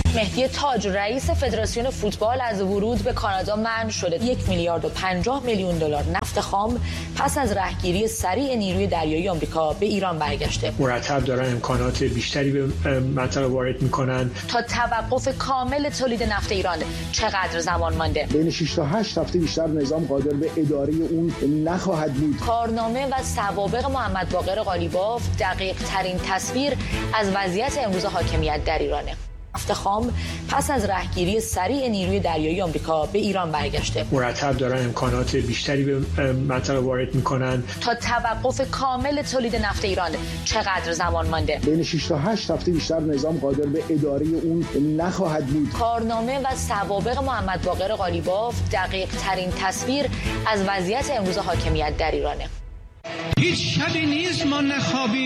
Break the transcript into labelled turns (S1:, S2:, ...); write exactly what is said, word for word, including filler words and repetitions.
S1: مهدی تاج رئیس فدراسیون فوتبال از ورود به کانادا منع شده. یک میلیارد و پنجاه میلیون دلار نفت خام پس از رهگیری سریع نیروی دریایی آمریکا به ایران برگشته.
S2: مرتب دارن امکانات بیشتری به منطقه وارد میکنن.
S1: تا توقف کامل تولید نفت ایران چقدر زمان مانده؟
S3: بین شش تا هشت هفته بیشتر نظام قادر به اداره اون نخواهد بود.
S1: کارنامه و سوابق محمد باقر قالیباف دقیق ترین تصویر از وضعیت امروز حاکمیت در ایرانه. نفت خام پس از رهگیری سریع نیروی دریایی آمریکا به ایران برگشته.
S2: مرتب دارن امکانات بیشتری به منطقه وارد میکنن.
S1: تا توقف کامل تولید نفت ایران چقدر زمان مانده؟
S3: بین شش تا هشت هفته بیشتر نظام قادر به اداره اون نخواهد بود.
S1: کارنامه و سوابق محمد باقر قالیباف دقیق ترین تصویر از وضعیت امروز حاکمیت در ایرانه.
S4: هیچ شبی نیست ما نخوابیم.